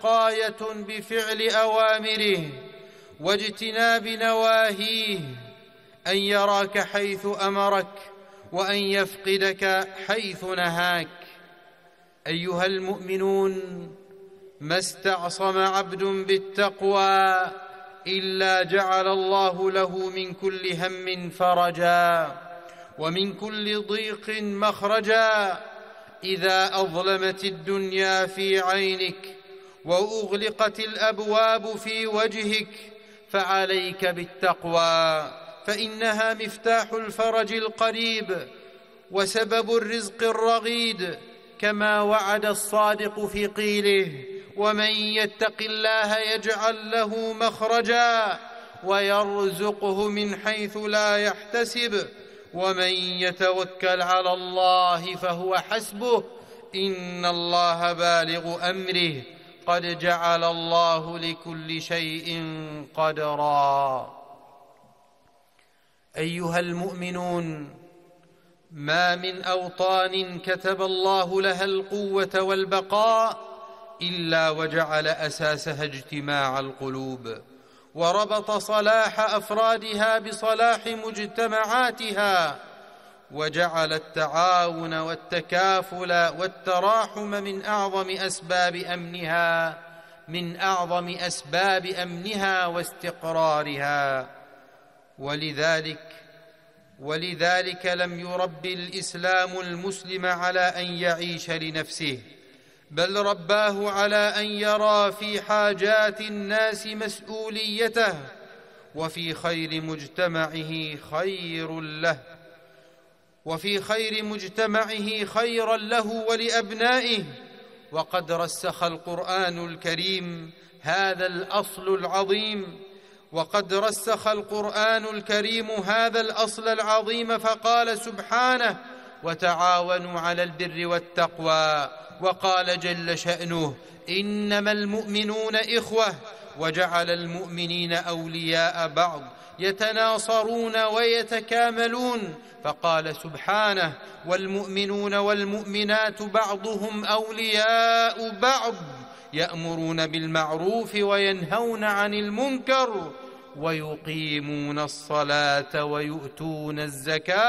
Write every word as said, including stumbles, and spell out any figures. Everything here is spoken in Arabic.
غاية بفعل أوامره واجتناب نواهيه، أن يراك حيث أمرك وأن يفقدك حيث نهاك. أيها المؤمنون، ما استعصم عبد بالتقوى إلا جعل الله له من كل هم فرجا ومن كل ضيق مخرجا. إذا أظلمت الدنيا في عينك وأغلقت الأبواب في وجهك فعليك بالتقوى، فإنها مفتاح الفرج القريب وسبب الرزق الرغيد، كما وعد الصادق في قيله: ومن يتق الله يجعل له مخرجا ويرزقه من حيث لا يحتسب ومن يتوكل على الله فهو حسبه إن الله بالغ أمره قد جعل الله لكل شيء قدرا. أيها المؤمنون، ما من أوطان كتب الله لها القوة والبقاء إلا وجعل أساسها اجتماع القلوب، وربط صلاح أفرادها بصلاح مجتمعاتها، وجعل التعاون والتكافل والتراحم من أعظم أسباب أمنها من أعظم أسباب أمنها واستقرارها. ولذلك ولذلك لم يرب الإسلام المسلم على أن يعيش لنفسه، بل رباه على أن يرى في حاجات الناس مسؤوليته، وفي خير مجتمعه خير له وفي خير مجتمعه خيرا له ولأبنائه. وقد رسخ القرآن الكريم هذا الأصل العظيم وقد رسخ القرآن الكريم هذا الأصل العظيم فقال سبحانه: وتعاونوا على البر والتقوى. وقال جل شأنه: إنما المؤمنون إخوة. وجعل المؤمنين أولياء بعض يتناصرون ويتكاملون، فقال سبحانه: والمؤمنون والمؤمنات بعضهم أولياء بعض يأمرون بالمعروف وينهون عن المنكر ويقيمون الصلاة ويؤتون الزكاة